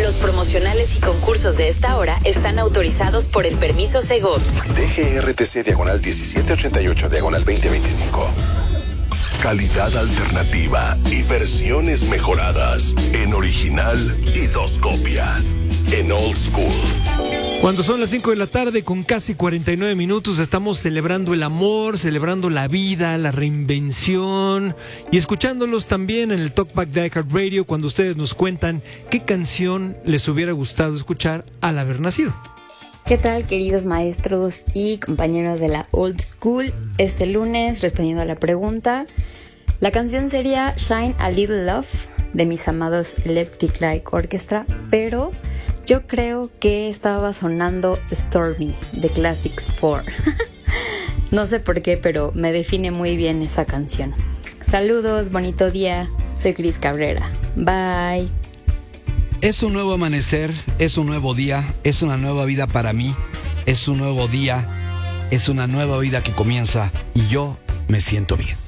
Los promocionales y concursos de esta hora están autorizados por el permiso Segov. DGRTC /1788/2025. Calidad alternativa y versiones mejoradas en original y 2 copias en Old School. Cuando son las 5 de la tarde con casi 49 minutos, estamos celebrando el amor, celebrando la vida, la reinvención y escuchándolos también en el Talkback de iHeartRadio cuando ustedes nos cuentan qué canción les hubiera gustado escuchar al haber nacido. ¿Qué tal, queridos maestros y compañeros de la Old School? Este lunes, respondiendo a la pregunta, la canción sería Shine a Little Love de mis amados Electric Light Orchestra, pero yo creo que estaba sonando Stormy de Classics 4. No sé por qué, pero me define muy bien esa canción. Saludos, bonito día. Soy Cris Cabrera. Bye. Es un nuevo amanecer, es un nuevo día, es una nueva vida para mí, es un nuevo día, es una nueva vida que comienza y yo me siento bien.